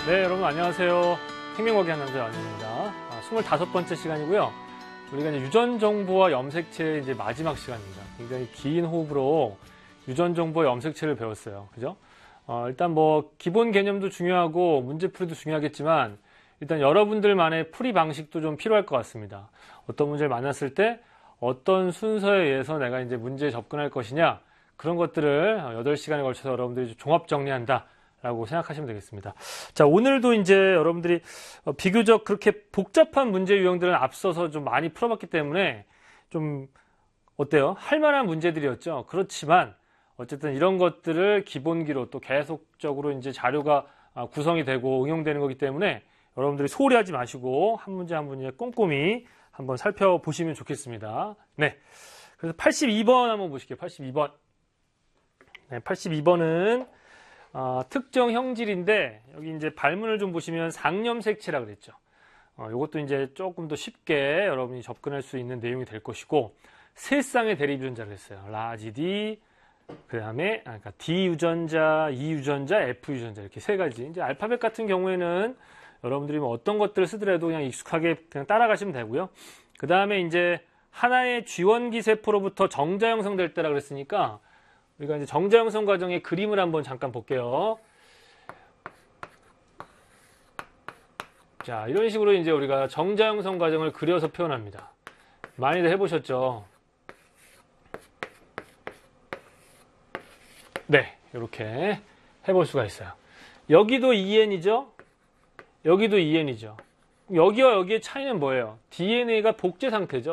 네, 여러분 안녕하세요. 생명과학의 한 남자 연입니다. 25번째 시간이고요. 우리가 이제 유전 정보와 염색체의 이제 마지막 시간입니다. 굉장히 긴 호흡으로 유전 정보와 염색체를 배웠어요. 그죠? 일단 뭐 기본 개념도 중요하고 문제풀이도 중요하겠지만 일단 여러분들만의 풀이 방식도 좀 필요할 것 같습니다. 어떤 문제를 만났을 때 어떤 순서에 의해서 내가 이제 문제에 접근할 것이냐, 그런 것들을 8시간에 걸쳐서 여러분들이 종합 정리한다 라고 생각하시면 되겠습니다. 자, 오늘도 이제 여러분들이 비교적 그렇게 복잡한 문제 유형들은 앞서서 좀 많이 풀어봤기 때문에 좀 어때요? 할 만한 문제들이었죠. 그렇지만 어쨌든 이런 것들을 기본기로 또 계속적으로 이제 자료가 구성이 되고 응용되는 거기 때문에 여러분들이 소홀히 하지 마시고 한 문제 한 문제 꼼꼼히 한번 살펴보시면 좋겠습니다. 네. 그래서 82번 한번 보실게요. 82번. 네, 82번은 특정 형질인데 여기 이제 발문을 좀 보시면 상염색체라 그랬죠. 이것도 이제 조금 더 쉽게 여러분이 접근할 수 있는 내용이 될 것이고, 세 쌍의 대립 유전자를 했어요. 라지 D, 그 다음에 그러니까 D 유전자, E 유전자, F 유전자, 이렇게 세 가지. 이제 알파벳 같은 경우에는 여러분들이 뭐 어떤 것들을 쓰더라도 그냥 익숙하게 그냥 따라가시면 되고요. 그 다음에 이제 하나의 G원기 세포로부터 정자 형성될 때라 그랬으니까 우리가 이제 정자 형성 과정의 그림을 한번 잠깐 볼게요. 자, 이런 식으로 이제 우리가 정자 형성 과정을 그려서 표현합니다. 많이들 해보셨죠? 네, 이렇게 해볼 수가 있어요. 여기도 EN이죠? 여기도 EN이죠. 여기와 여기의 차이는 뭐예요? DNA가 복제 상태죠.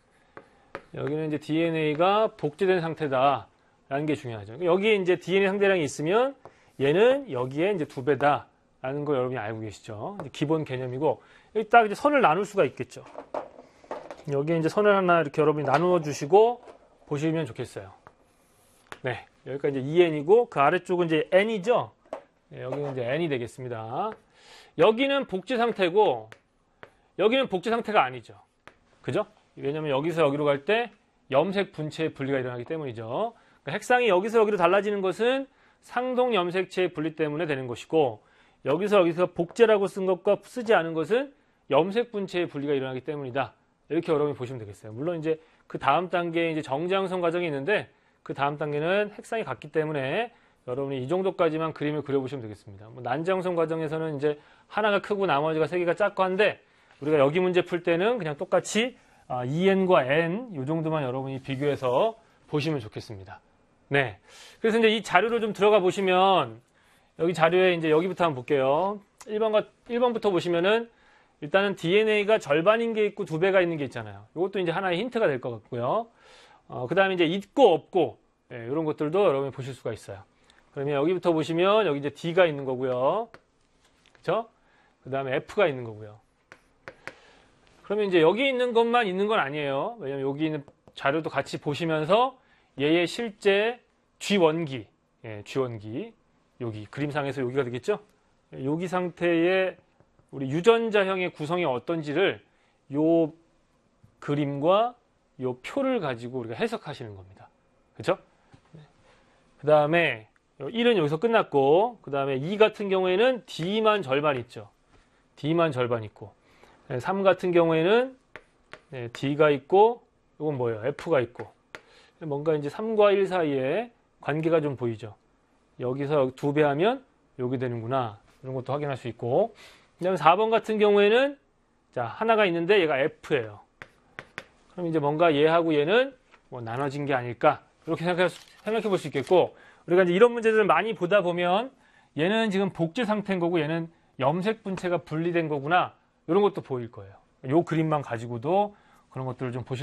여기는 이제 DNA가 복제된 상태다 라는 게 중요하죠. 여기에 이제 DNA 상대량이 있으면 얘는 여기에 이제 2배다 라는 거 여러분이 알고 계시죠. 기본 개념이고, 여기 딱 이제 선을 나눌 수가 있겠죠. 여기에 이제 선을 하나 이렇게 여러분이 나누어 주시고 보시면 좋겠어요. 네, 여기까지 이제 EN이고 그 아래쪽은 이제 N이죠. 네, 여기는 이제 N이 되겠습니다. 여기는 복제 상태고 여기는 복제 상태가 아니죠. 그죠? 왜냐면 여기서 여기로 갈 때 염색 분체의 분리가 일어나기 때문이죠. 그러니까 핵상이 여기서 여기로 달라지는 것은 상동 염색체의 분리 때문에 되는 것이고, 여기서 복제라고 쓴 것과 쓰지 않은 것은 염색 분체의 분리가 일어나기 때문이다. 이렇게 여러분이 보시면 되겠어요. 물론 이제 그 다음 단계에 이제 정자 형성 과정이 있는데 그 다음 단계는 핵상이 같기 때문에 여러분이 이 정도까지만 그림을 그려보시면 되겠습니다. 뭐 난자 형성 과정에서는 이제 하나가 크고 나머지가 세 개가 작고 한데 우리가 여기 문제 풀 때는 그냥 똑같이 EN과 N 이 정도만 여러분이 비교해서 보시면 좋겠습니다. 네. 그래서 이제 이 자료를 좀 들어가 보시면 여기 자료에 이제 여기부터 한번 볼게요. 1번부터 보시면은 일단은 DNA가 절반인 게 있고 2배가 있는 게 있잖아요. 이것도 이제 하나의 힌트가 될 것 같고요. 그 다음에 이제 있고 없고, 네, 이런 것들도 여러분이 보실 수가 있어요. 그러면 여기부터 보시면 여기 이제 D가 있는 거고요. 그쵸? 그 다음에 F가 있는 거고요. 그러면 이제 여기 있는 것만 있는 건 아니에요. 왜냐면 여기 있는 자료도 같이 보시면서 얘의 실제 G원기, 예, G원기, 여기 그림상에서 여기가 되겠죠? 여기 상태의 우리 유전자형의 구성이 어떤지를 요 그림과 요 표를 가지고 우리가 해석하시는 겁니다. 그렇죠? 그 다음에 1은 여기서 끝났고, 그 다음에 2 같은 경우에는 D만 절반 있죠. D만 절반 있고, 3 같은 경우에는 D가 있고, 이건 뭐예요? F가 있고, 뭔가 이제 3과 1 사이에 관계가 좀 보이죠. 여기서 2배 하면 여기 되는구나. 이런 것도 확인할 수 있고, 그 다음에 4번 같은 경우에는 자, 하나가 있는데 얘가 F예요. 그럼 이제 뭔가 얘하고 얘는 뭐 나눠진 게 아닐까, 이렇게 생각해 볼 수 있겠고, 우리가 이제 이런 문제들을 많이 보다 보면 얘는 지금 복제 상태인 거고 얘는 염색 분체가 분리된 거구나, 이런 것도 보일 거예요. 이 그림만 가지고도 그런 것들을 좀 보실